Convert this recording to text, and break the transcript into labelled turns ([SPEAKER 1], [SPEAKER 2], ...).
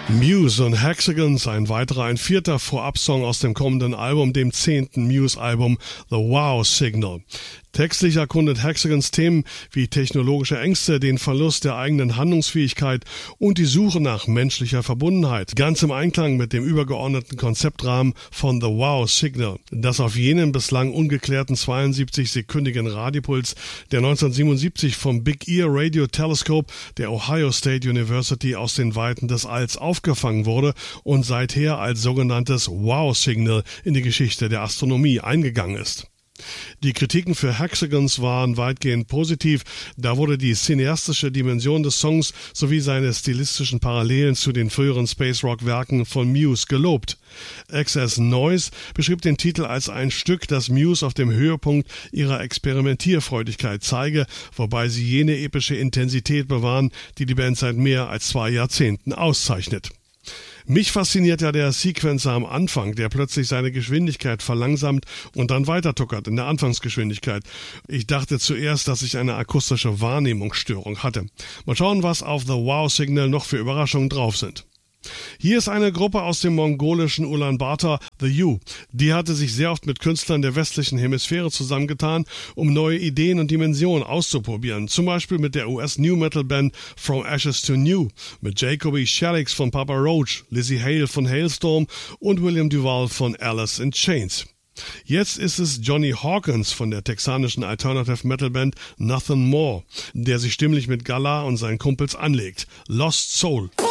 [SPEAKER 1] Muse und Hexagons, ein vierter Vorabsong aus dem kommenden Album, dem 10. Muse-Album The Wow Signal. Textlich erkundet Hexagons Themen wie technologische Ängste, den Verlust der eigenen Handlungsfähigkeit und die Suche nach menschlicher Verbundenheit, ganz im Einklang mit dem übergeordneten Konzeptrahmen von The Wow Signal, das auf jenen bislang ungeklärten 72-sekündigen Radiopuls, der 1977 vom Big Ear Radio Telescope der Ohio State University aus den Weiten des Alls aufgefangen wurde und seither als sogenanntes Wow Signal in die Geschichte der Astronomie eingegangen ist. Die Kritiken für Hexagons waren weitgehend positiv, da wurde die cineastische Dimension des Songs sowie seine stilistischen Parallelen zu den früheren Space-Rock-Werken von Muse gelobt. Excess Noise beschrieb den Titel als ein Stück, das Muse auf dem Höhepunkt ihrer Experimentierfreudigkeit zeige, wobei sie jene epische Intensität bewahren, die die Band seit mehr als 2 Jahrzehnten auszeichnet. Mich fasziniert ja der Sequencer am Anfang, der plötzlich seine Geschwindigkeit verlangsamt und dann weitertuckert in der Anfangsgeschwindigkeit. Ich dachte zuerst, dass ich eine akustische Wahrnehmungsstörung hatte. Mal schauen, was auf The Wow Signal noch für Überraschungen drauf sind. Hier ist eine Gruppe aus dem mongolischen Ulaanbaatar, The U. Die hatte sich sehr oft mit Künstlern der westlichen Hemisphäre zusammengetan, um neue Ideen und Dimensionen auszuprobieren. Zum Beispiel mit der US-New-Metal-Band From Ashes to New, mit Jacoby Shaddix von Papa Roach, Lizzie Hale von Hailstorm und William Duval von Alice in Chains. Jetzt ist es Johnny Hawkins von der texanischen Alternative Metal Band Nothing More, der sich stimmlich mit Gala und seinen Kumpels anlegt. Lost Soul.